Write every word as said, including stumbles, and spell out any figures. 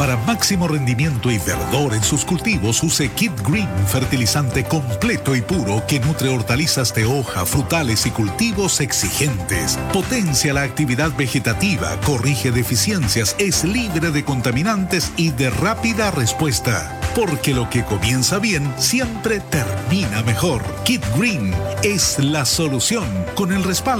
Para máximo rendimiento y verdor en sus cultivos, use Kid Green, fertilizante completo y puro que nutre hortalizas de hoja, frutales y cultivos exigentes. Potencia la actividad vegetativa, corrige deficiencias, es libre de contaminantes y de rápida respuesta. Porque lo que comienza bien siempre termina mejor. Kid Green es la solución con el respaldo